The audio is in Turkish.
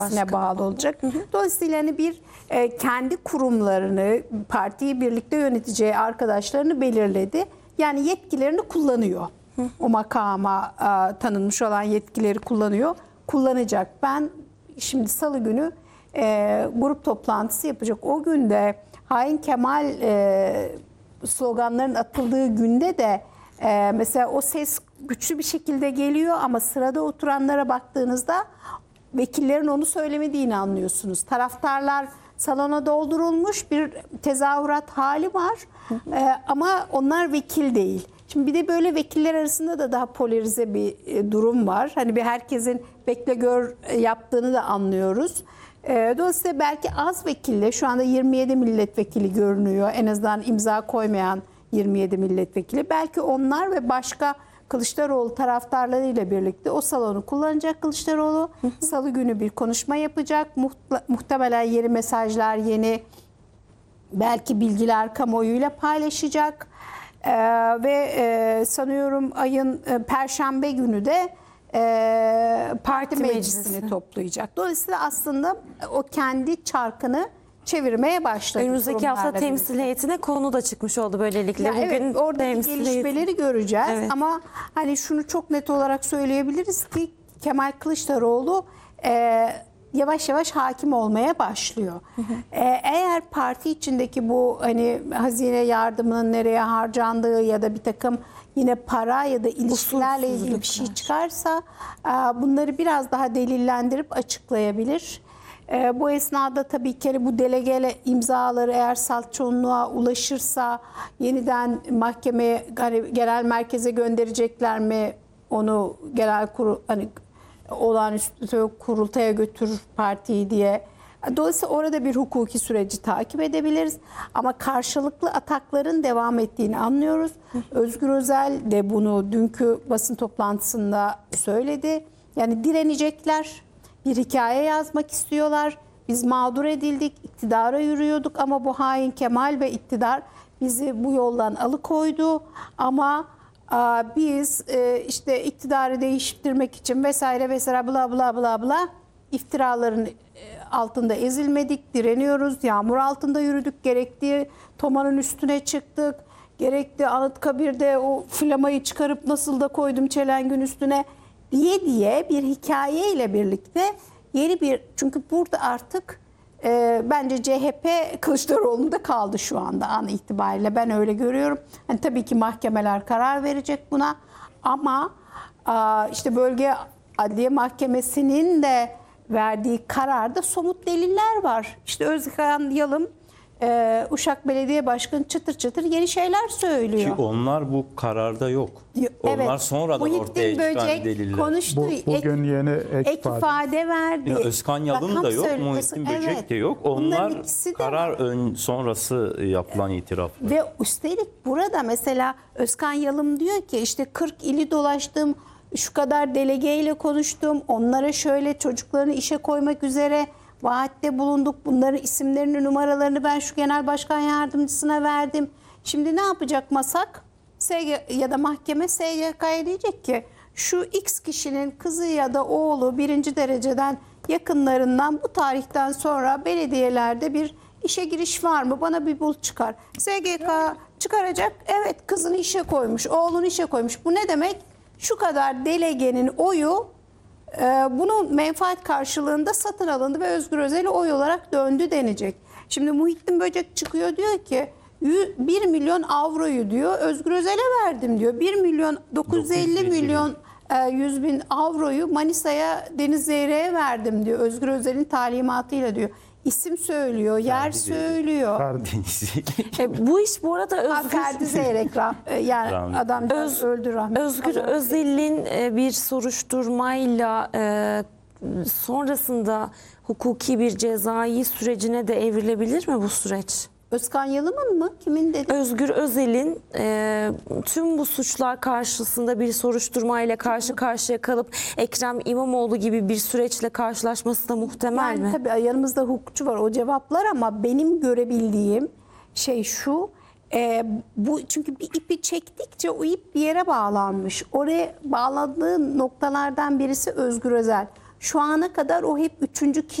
bağlı olacak. Dolayısıyla hani bir kendi kurumlarını, partiyi birlikte yöneteceği arkadaşlarını belirledi. Yani yetkilerini kullanıyor. O makama tanınmış olan yetkileri kullanıyor. Kullanacak. Ben şimdi Salı günü grup toplantısı yapacak. O günde Hain Kemal sloganların atıldığı günde de mesela o ses güçlü bir şekilde geliyor ama sırada oturanlara baktığınızda vekillerin onu söylemediğini anlıyorsunuz. Taraftarlar salona doldurulmuş, bir tezahürat hali var ama onlar vekil değil. Şimdi bir de böyle vekiller arasında da daha polarize bir durum var. Hani bir herkesin bekle gör yaptığını da anlıyoruz. Dolayısıyla belki az vekille, şu anda 27 milletvekili görünüyor. En azından imza koymayan 27 milletvekili. Belki onlar ve başka Kılıçdaroğlu taraftarlarıyla birlikte o salonu kullanacak Kılıçdaroğlu. Salı günü bir konuşma yapacak. Muhtemelen yeni mesajlar, yeni belki bilgiler kamuoyuyla paylaşacak. Ve sanıyorum ayın Perşembe günü de parti meclisini toplayacak. Dolayısıyla aslında o kendi çarkını çevirmeye başladı. Önümüzdeki hafta temsil heyetine konu da çıkmış oldu böylelikle. Ya bugün evet, oradaki gelişmeleri göreceğiz. Evet. Ama hani şunu çok net olarak söyleyebiliriz ki Kemal Kılıçdaroğlu yavaş yavaş hakim olmaya başlıyor. Eğer parti içindeki bu hani hazine yardımının nereye harcandığı ya da bir takım yine para ya da ilişkilerle ilgili bir şey çıkarsa bunları biraz daha delillendirip açıklayabilir. Bu esnada tabii ki bu delege imzaları eğer salt çoğunluğa ulaşırsa yeniden mahkemeye, hani genel merkeze gönderecekler mi, onu genel kurul hani olağanüstü kurultaya götürür partiyi diye. Dolayısıyla orada bir hukuki süreci takip edebiliriz. Ama karşılıklı atakların devam ettiğini anlıyoruz. Özgür Özel de bunu dünkü basın toplantısında söyledi. Yani direnecekler, bir hikaye yazmak istiyorlar. Biz mağdur edildik, iktidara yürüyorduk ama bu hain Kemal ve iktidar bizi bu yoldan alıkoydu. Ama biz işte iktidarı değiştirmek için vesaire vesaire bla bla bla bla iftiraların altında ezilmedik, direniyoruz. Yağmur altında yürüdük, gerektiği Toma'nın üstüne çıktık. Gerekli Anıtkabir'de o flamayı çıkarıp nasıl da koydum çelengin üstüne diye bir hikayeyle birlikte yeni bir, çünkü burada artık bence CHP Kılıçdaroğlu'nda kaldı şu anda an itibariyle, ben öyle görüyorum. Yani tabii ki mahkemeler karar verecek buna ama işte Bölge Adliye Mahkemesi'nin de verdiği kararda somut deliller var. İşte Özkan Yalım Uşak Belediye Başkanı çıtır çıtır yeni şeyler söylüyor. Ki onlar bu kararda yok. Evet. Onlar sonradan ortaya çıkan deliller. Konuştu. Bugün yeni ek ifade verdi. Yani Özkan Yalın da yok, Muhittin Böcek de yok. Onlar karar sonrası yapılan itiraf. Ve üstelik burada mesela Özkan Yalım diyor ki işte 40 ili dolaştım, şu kadar delegeyle konuştum, onlara şöyle çocuklarını işe koymak üzere vaatte bulunduk. Bunların isimlerini, numaralarını ben şu genel başkan yardımcısına verdim. Şimdi ne yapacak MASAK? Ya da mahkeme SGK'ya diyecek ki şu X kişinin kızı ya da oğlu birinci dereceden yakınlarından bu tarihten sonra belediyelerde bir işe giriş var mı? Bana bir bul çıkar. SGK çıkaracak. Evet, kızını işe koymuş, oğlunu işe koymuş. Bu ne demek? Şu kadar delegenin oyu bunun menfaat karşılığında satın alındı ve Özgür Özel'e oy olarak döndü denecek. Şimdi Muhittin Böcek çıkıyor diyor ki 1 milyon avroyu diyor Özgür Özel'e verdim diyor. 1 milyon 950 milyon 100 bin avroyu Manisa'ya Deniz Zeyrek'e verdim diyor. Özgür Özel'in talimatıyla diyor. İsim söylüyor, yer söylüyor. Bu iş bu arada Ferdi Zeyrek yani adam öldü rahmetli. Özgür Özel'in bir soruşturmayla sonrasında hukuki bir cezai sürecine de evrilebilir mi bu süreç? Özkan Yalım'ın mı? Kimin dedi? Özgür Özel'in tüm bu suçlar karşısında bir soruşturmayla karşı karşıya kalıp Ekrem İmamoğlu gibi bir süreçle karşılaşması da muhtemel mi? Tabii yanımızda hukukçu var, o cevaplar, ama benim görebildiğim şey şu. Bu çünkü bir ipi çektikçe o ip bir yere bağlanmış. Oraya bağladığı noktalardan birisi Özgür Özel. Şu ana kadar o hep üçüncü kişi